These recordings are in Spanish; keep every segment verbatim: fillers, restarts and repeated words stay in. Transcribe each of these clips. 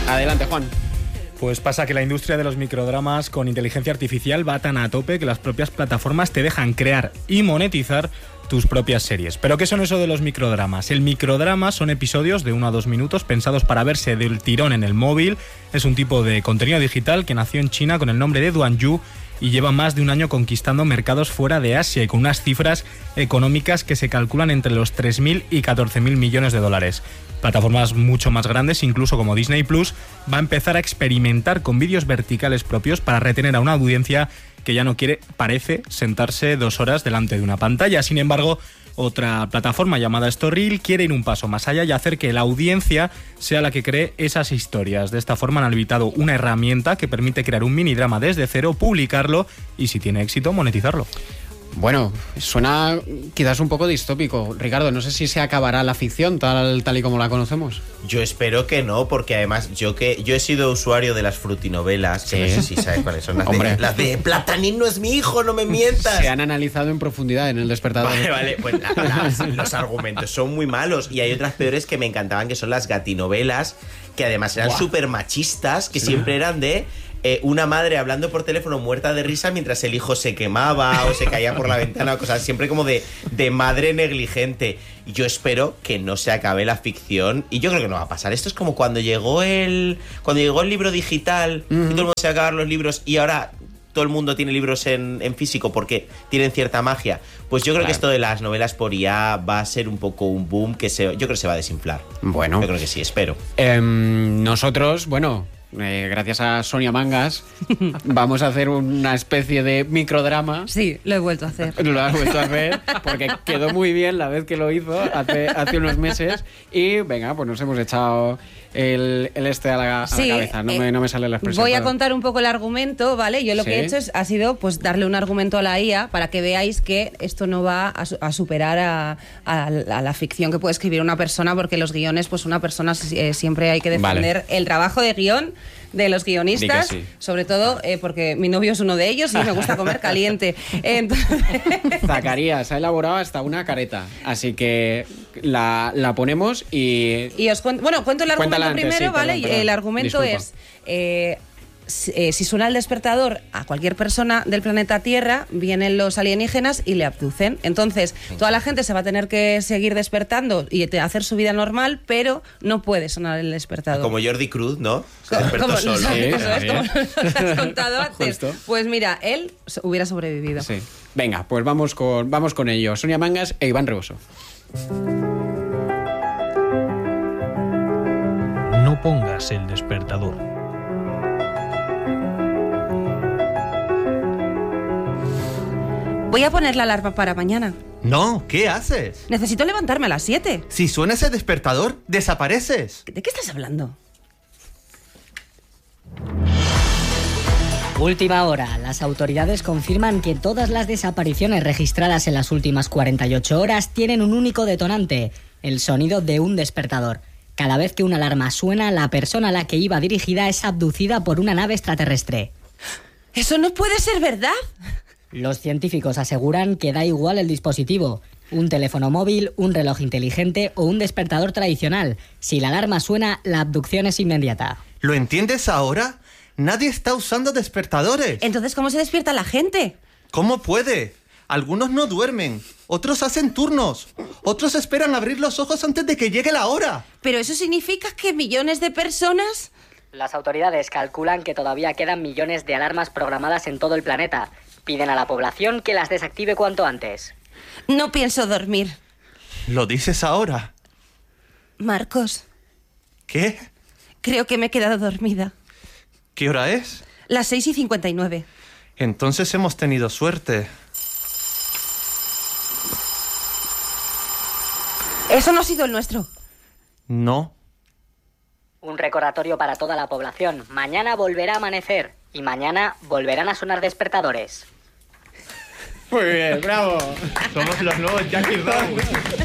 Adelante, Juan. Pues pasa que la industria de los microdramas con inteligencia artificial va tan a tope que las propias plataformas te dejan crear y monetizar tus propias series. ¿Pero qué son eso de los microdramas? El microdrama son episodios de uno a dos minutos pensados para verse del tirón en el móvil. Es un tipo de contenido digital que nació en China con el nombre de Duanyu y lleva más de un año conquistando mercados fuera de Asia y con unas cifras económicas que se calculan entre los tres mil y catorce mil millones de dólares. Plataformas mucho más grandes, incluso como Disney Plus, va a empezar a experimentar con vídeos verticales propios para retener a una audiencia que ya no quiere, parece, sentarse dos horas delante de una pantalla. Sin embargo, otra plataforma llamada Storyel quiere ir un paso más allá y hacer que la audiencia sea la que cree esas historias. De esta forma han habilitado una herramienta que permite crear un minidrama desde cero, publicarlo y, si tiene éxito, monetizarlo. Bueno, suena quizás un poco distópico. Ricardo, no sé si se acabará la ficción tal, tal y como la conocemos. Yo espero que no, porque además yo que yo he sido usuario de las frutinovelas, ¿Sí? que no sé si sabes cuáles son las Hombre. de, las de Platanín no es mi hijo, no me mientas. Se han analizado en profundidad en El Despertador. Vale, vale, pues la, las, los argumentos son muy malos y hay otras peores que me encantaban, que son las gatinovelas, que además eran súper machistas, que sí. siempre eran de... Eh, una madre hablando por teléfono muerta de risa mientras el hijo se quemaba o se caía por la ventana o cosas, siempre como de, de madre negligente. Yo espero que no se acabe la ficción y yo creo que no va a pasar. Esto es como cuando llegó el cuando llegó el libro digital uh-huh. y todo el mundo se acabaron los libros y ahora todo el mundo tiene libros en, en físico porque tienen cierta magia. Pues yo creo claro. que esto de las novelas por I A va a ser un poco un boom que se, yo creo que se va a desinflar. Bueno. Yo creo que sí, espero. Eh, nosotros, bueno... Eh, gracias a Sonia Mangas vamos a hacer una especie de microdrama. Sí, lo he vuelto a hacer. Lo has vuelto a hacer porque quedó muy bien la vez que lo hizo hace, hace unos meses y venga, pues nos hemos echado el, el este a la, a sí, la cabeza. No, eh, me, no me sale la expresión. Voy a pero... contar un poco el argumento, ¿vale? Yo lo ¿Sí? que he hecho es, ha sido pues darle un argumento a la I A para que veáis que esto no va a, a superar a, a, a la ficción que puede escribir una persona, porque los guiones, pues una persona eh, siempre hay que defender vale. el trabajo de guión de los guionistas, sí. sobre todo eh, porque mi novio es uno de ellos y me gusta comer caliente. Entonces... Zacarías ha elaborado hasta una careta, así que la, la ponemos y... Y os cuento, bueno, cuento el argumento antes, primero, sí, ¿vale? perdón, perdón. El argumento Disculpa. es... Eh, Si, eh, si suena el despertador a cualquier persona del planeta Tierra, vienen los alienígenas y le abducen. Entonces, toda la gente se va a tener que seguir despertando y hacer su vida normal, pero no puede sonar el despertador. Como Jordi Cruz, ¿no? Se como, despertó como, solo. sí, eso es, como nos has contado antes. Justo. Pues mira, él hubiera sobrevivido. Sí. Venga, pues vamos con, vamos con ello. Sonia Mangas e Iván Reboso. No pongas el despertador. Voy a poner la alarma para mañana. No, ¿qué haces? Necesito levantarme a las siete. Si suena ese despertador, desapareces. ¿De qué estás hablando? Última hora. Las autoridades confirman que todas las desapariciones registradas en las últimas cuarenta y ocho horas tienen un único detonante: el sonido de un despertador. Cada vez que una alarma suena, la persona a la que iba dirigida es abducida por una nave extraterrestre. ¡Eso no puede ser verdad! Los científicos aseguran que da igual el dispositivo, un teléfono móvil, un reloj inteligente o un despertador tradicional. Si la alarma suena, la abducción es inmediata. ¿Lo entiendes ahora? Nadie está usando despertadores. Entonces, ¿cómo se despierta la gente? ¿Cómo puede? Algunos no duermen, otros hacen turnos, otros esperan abrir los ojos antes de que llegue la hora. ¿Pero eso significa que millones de personas...? Las autoridades calculan que todavía quedan millones de alarmas programadas en todo el planeta. Piden a la población que las desactive cuanto antes. No pienso dormir. ¿Lo dices ahora? Marcos. ¿Qué? Creo que me he quedado dormida. ¿Qué hora es? Las seis y cincuenta y nueve. Entonces hemos tenido suerte. Eso no ha sido el nuestro. No. Un recordatorio para toda la población. Mañana volverá a amanecer y mañana volverán a sonar despertadores. Muy bien, bravo. Somos los nuevos Jackie Rose.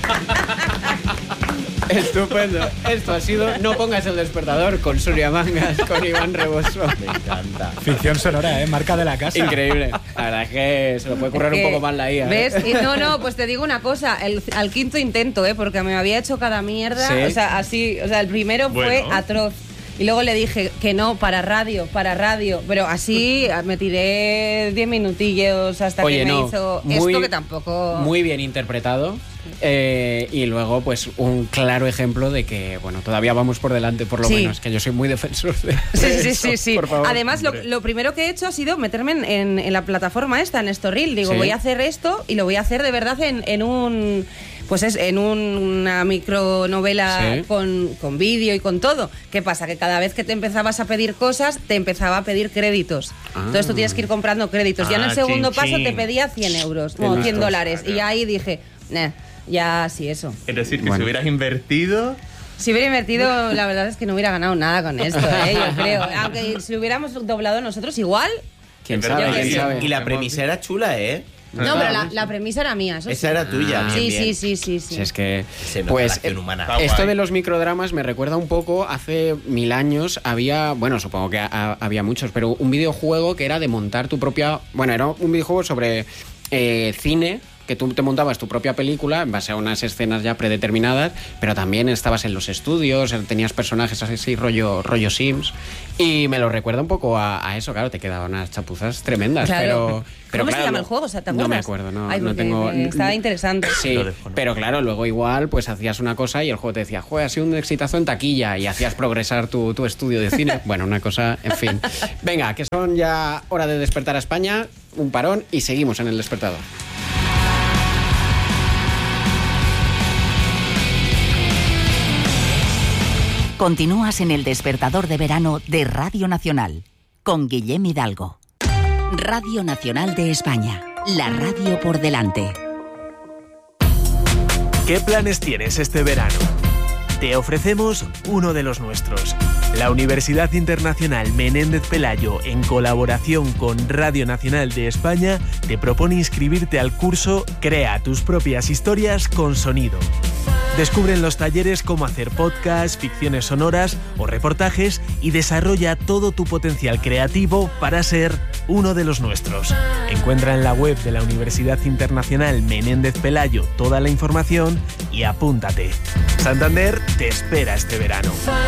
Estupendo. Esto ha sido No pongas el despertador con Sonia Mangas, con Iván Reboso. Me encanta. Ficción sonora, ¿eh? Marca de la casa. Increíble. La verdad es que se lo puede currar Es que, un poco más la I A. ¿eh? ¿Ves? Y no, no, pues te digo una cosa. El, al quinto intento, ¿eh? Porque me había hecho cada mierda. ¿Sí? O sea, así... O sea, el primero Bueno. fue atroz. Y luego le dije que no, para radio, para radio. Pero así me tiré diez minutillos hasta Oye, que me no, hizo muy, esto que tampoco... Muy bien interpretado. Eh, y luego, pues, un claro ejemplo de que, bueno, todavía vamos por delante, por lo Sí. menos, que yo soy muy defensor de, Sí, de sí, eso, sí, sí. por favor. Además, lo, lo primero que he hecho ha sido meterme en, en- en la plataforma esta, en Storreel. Digo, Sí. voy a hacer esto y lo voy a hacer de verdad en, en un... Pues es en un- una micronovela Sí. con, con vídeo y con todo. ¿Qué pasa? Que cada vez que te empezabas a pedir cosas, te empezaba a pedir créditos. Ah. Entonces tú tienes que ir comprando créditos. ya en el Ah, segundo chin, paso chin. te pedía cien euros, Qué no, listos. cien dólares. Y ahí dije, nah, ya sí, eso. Es decir, que Bueno. si hubieras invertido... Si hubiera invertido, la verdad es que no hubiera ganado nada con esto, ¿eh? Yo creo. Aunque si lo hubiéramos doblado nosotros, igual. ¿Quién Pero sabe? yo ¿Quién que sí. sabe? Y la premisa era chula, ¿eh? No, pero la, la premisa era mía, eso sí. Esa era tuya. Ah. bien, Sí, bien. sí, sí, sí, sí. Si es que, Se nota pues, la acción eh, humana. Está esto guay. de los microdramas me recuerda un poco, hace mil años había, bueno, supongo que ha- había muchos, pero un videojuego que era de montar tu propia, bueno, era un videojuego sobre eh, cine, que tú te montabas tu propia película en base a unas escenas ya predeterminadas, pero también estabas en los estudios, tenías personajes así, rollo, rollo Sims, y me lo recuerda un poco a, a eso, claro, te quedaban unas chapuzas tremendas, Claro. pero... pero ¿Cómo se claro, llama no- el juego? O sea, ¿te no me acuerdas? acuerdo, no, Ay, no porque tengo... me- estaba interesante. Sí, Lo dejo, ¿no? pero claro, luego igual pues hacías una cosa y el juego te decía, joder, ha sido un exitazo en taquilla y hacías progresar tu, tu estudio de cine. Bueno, una cosa, en fin. Venga, que son ya hora de despertar a España, un parón y seguimos en el despertador. Continúas en el despertador de verano de Radio Nacional con Guillem Hidalgo. Radio Nacional de España, la radio por delante. ¿Qué planes tienes este verano? Te ofrecemos uno de los nuestros. La Universidad Internacional Menéndez Pelayo, en colaboración con Radio Nacional de España, te propone inscribirte al curso Crea tus propias historias con sonido. Descubre en los talleres cómo hacer podcasts, ficciones sonoras o reportajes y desarrolla todo tu potencial creativo para ser uno de los nuestros. Encuentra en la web de la Universidad Internacional Menéndez Pelayo toda la información y apúntate. Santander te espera este verano.